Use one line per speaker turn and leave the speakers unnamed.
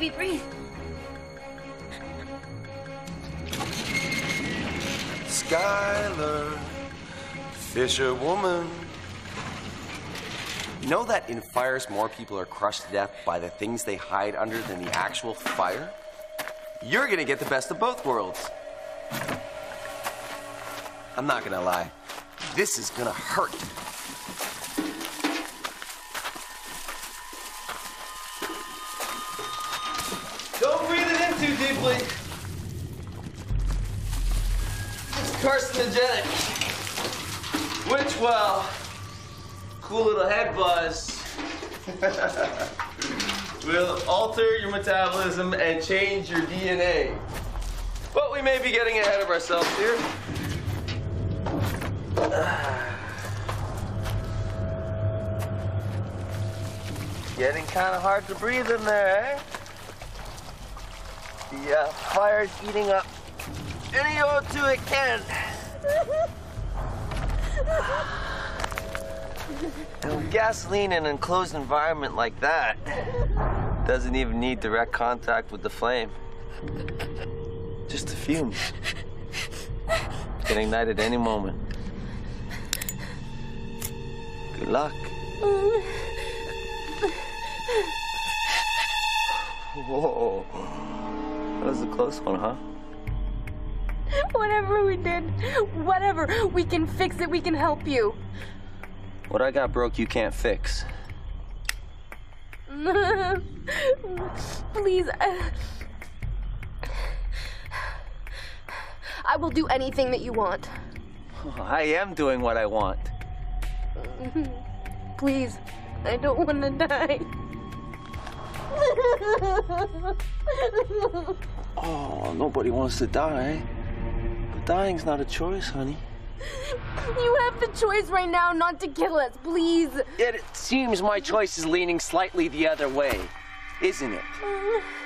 baby, breathe.
Skylar, fisherwoman. You know that in fires more people are crushed to death by the things they hide under than the actual fire? You're gonna get the best of both worlds. I'm not gonna lie. This is gonna hurt. Don't breathe it in too deeply. It's carcinogenic. Which, well, cool little head buzz will alter your metabolism and change your DNA. But we may be getting ahead of ourselves here. Getting kind of hard to breathe in there, eh? The fire's eating up any O2 it can. And with gasoline in an enclosed environment like that, doesn't even need direct contact with the flame. Just the fumes. Can ignite at any moment. Good luck. Whoa. That was a close one, huh?
Whatever we did, whatever, we can fix it, we can help you.
What I got broke, you can't fix.
Please, I will do anything that you want.
I am doing what I want.
Please, I don't want to die.
Oh, nobody wants to die. But dying's not a choice, honey.
You have the choice right now not to kill us, please.
Yet it seems my choice is leaning slightly the other way, isn't it?